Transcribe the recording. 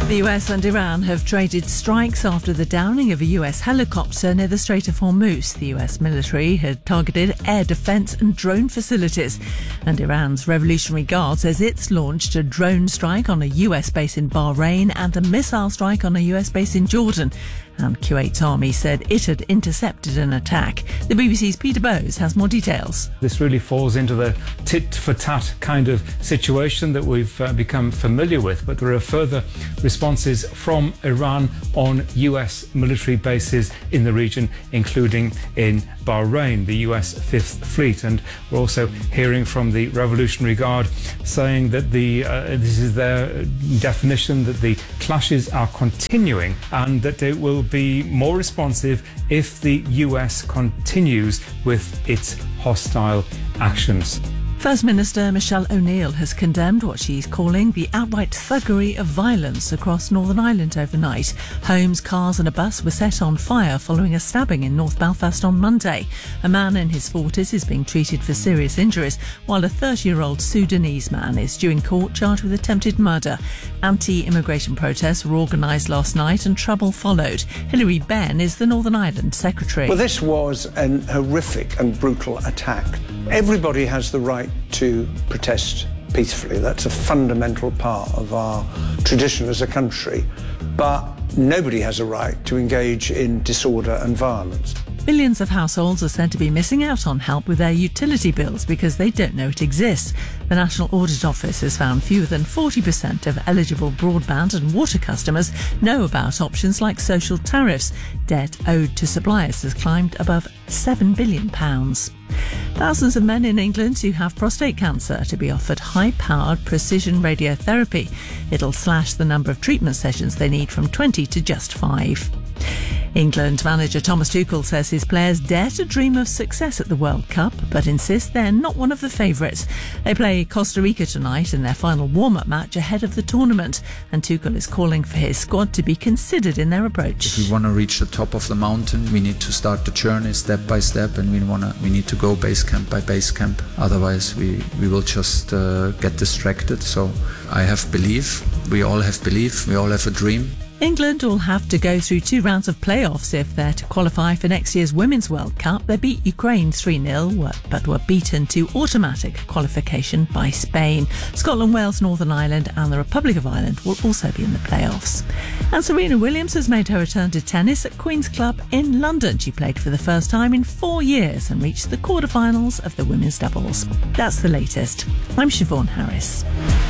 The US and Iran have traded strikes after the downing of a US helicopter near the Strait of Hormuz. The US military had targeted air defense and drone facilities. And Iran's Revolutionary Guard says it's launched a drone strike on a US base in Bahrain and a missile strike on a US base in Jordan. And Kuwait's army said it had intercepted an attack. The BBC's Peter Bowes has more details. This really falls into the tit-for-tat kind of situation that we've become familiar with, but there are further responses from Iran on US military bases in the region, including in Bahrain, the US Fifth Fleet. And we're also hearing from the Revolutionary Guard saying that this is their definition, that the clashes are continuing and that it will be more responsive if the US continues with its hostile actions. First Minister Michelle O'Neill has condemned what she's calling the outright thuggery of violence across Northern Ireland overnight. Homes, cars and a bus were set on fire following a stabbing in North Belfast on Monday. A man in his 40s is being treated for serious injuries, while a 30-year-old Sudanese man is due in court charged with attempted murder. Anti-immigration protests were organised last night and trouble followed. Hilary Benn is the Northern Ireland Secretary. Well, this was an horrific and brutal attack. Everybody has the right to protest peacefully. That's a fundamental part of our tradition as a country. But nobody has a right to engage in disorder and violence. Millions of households are said to be missing out on help with their utility bills because they don't know it exists. The National Audit Office has found fewer than 40% of eligible broadband and water customers know about options like social tariffs. Debt owed to suppliers has climbed above £7 billion. Thousands of men in England who have prostate cancer to be offered high-powered precision radiotherapy. It'll slash the number of treatment sessions they need from 20 to just 5. England manager Thomas Tuchel says his players dare to dream of success at the World Cup, but insists they're not one of the favourites. They play Costa Rica tonight in their final warm-up match ahead of the tournament, and Tuchel is calling for his squad to be considered in their approach. If we want to reach the top of the mountain, we need to start the journey step by step, and we need to go base camp by base camp. Otherwise, we will just get distracted. So I have belief. We all have belief. We all have a dream. England will have to go through 2 rounds of playoffs if they're to qualify for next year's Women's World Cup. They beat Ukraine 3-0, but were beaten to automatic qualification by Spain. Scotland, Wales, Northern Ireland and the Republic of Ireland will also be in the playoffs. And Serena Williams has made her return to tennis at Queen's Club in London. She played for the first time in 4 years and reached the quarterfinals of the women's doubles. That's the latest. I'm Siobhan Harris.